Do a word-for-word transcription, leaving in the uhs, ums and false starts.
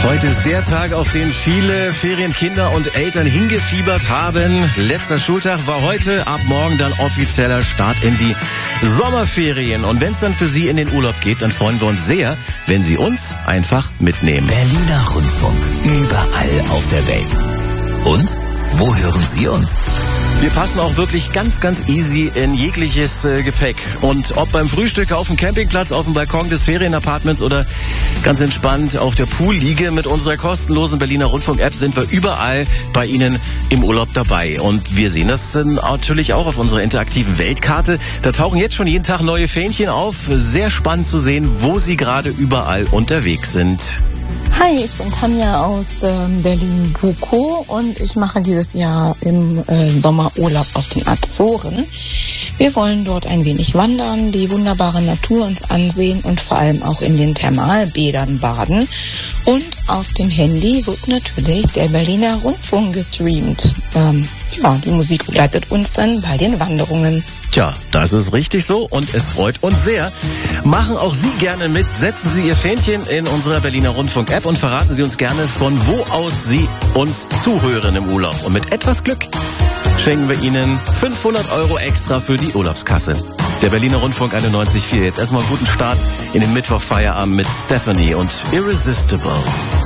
Heute ist der Tag, auf den viele Ferienkinder und Eltern hingefiebert haben. Letzter Schultag war heute, ab morgen dann offizieller Start in die Sommerferien. Und wenn es dann für Sie in den Urlaub geht, dann freuen wir uns sehr, wenn Sie uns einfach mitnehmen. Berliner Rundfunk, überall auf der Welt. Und wo hören Sie uns? Wir passen auch wirklich ganz, ganz easy in jegliches äh, Gepäck. Und ob beim Frühstück auf dem Campingplatz, auf dem Balkon des Ferienapartments oder ganz entspannt auf der Poolliege, mit unserer kostenlosen Berliner Rundfunk-App sind wir überall bei Ihnen im Urlaub dabei. Und wir sehen das natürlich auch auf unserer interaktiven Weltkarte. Da tauchen jetzt schon jeden Tag neue Fähnchen auf. Sehr spannend zu sehen, wo Sie gerade überall unterwegs sind. Hi, ich bin Tanja aus ähm, Berlin-Bukow und ich mache dieses Jahr im äh, Sommerurlaub auf den Azoren. Wir wollen dort ein wenig wandern, die wunderbare Natur uns ansehen und vor allem auch in den Thermalbädern baden. Und auf dem Handy wird natürlich der Berliner Rundfunk gestreamt. Ähm, ja, die Musik begleitet uns dann bei den Wanderungen. Tja, das ist richtig so und es freut uns sehr. Machen auch Sie gerne mit. Setzen Sie Ihr Fähnchen in unserer Berliner Rundfunk-App und verraten Sie uns gerne, von wo aus Sie uns zuhören im Urlaub. Und mit etwas Glück schenken wir Ihnen fünfhundert Euro extra für die Urlaubskasse. Der Berliner Rundfunk einundneunzig Komma vier. Jetzt erstmal guten Start in den Mittwochfeierabend mit Stephanie und Irresistible.